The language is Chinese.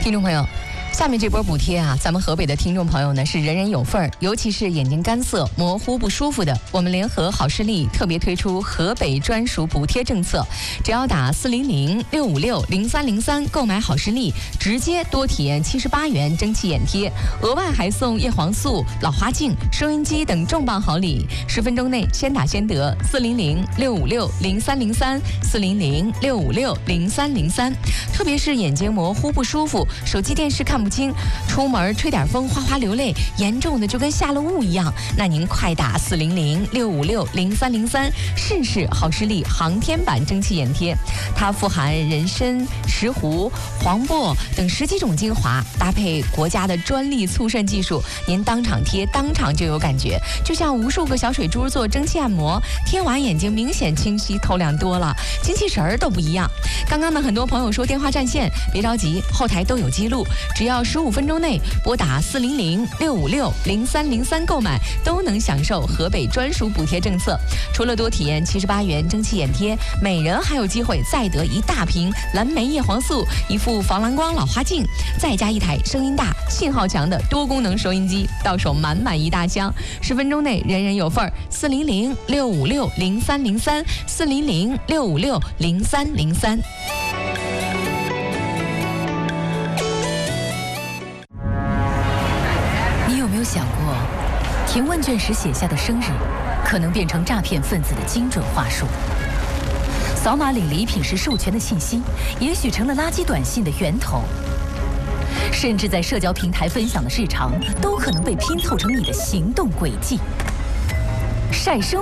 听众朋友，下面这波补贴啊，咱们河北的听众朋友呢是人人有份儿，尤其是眼睛干涩、模糊不舒服的，我们联合好视力特别推出河北专属补贴政策，只要打400-656-0303购买好视力，直接多体验78元蒸汽眼贴，额外还送叶黄素、老花镜、收音机等重磅好礼，10分钟内先打先得。400-656-0303，400-656-0303。特别是眼睛模糊不舒服，手机电视看不清，出门吹点风哗哗流泪，严重的就跟下了雾一样，那您快打400-656-0303试试好视力航天版蒸汽眼贴，它富含人参、石斛、黄柏等10几种精华，搭配国家的专利促渗技术，您当场贴当场就有感觉，就像无数个小水珠做蒸汽按摩，贴完眼睛明显清晰透亮多了，精气神儿都不一样。刚刚呢，很多朋友说电话占线，别着急，后台都有记录，只要15分钟内拨打400-656-0303购买，都能享受河北专属补贴政策。除了多体验78元蒸汽眼贴，每人还有机会再得一大瓶蓝莓叶黄素、一副防蓝光老花镜，再加一台声音大、信号强的多功能收音机，到手满满一大箱。10分钟内人人有份儿。400-656-0303，400-656-0303。你有没有想过，填问卷时写下的生日，可能变成诈骗分子的精准话术？扫码领礼品时授权的信息，也许成了垃圾短信的源头。甚至在社交平台分享的日常，都可能被拼凑成你的行动轨迹。晒生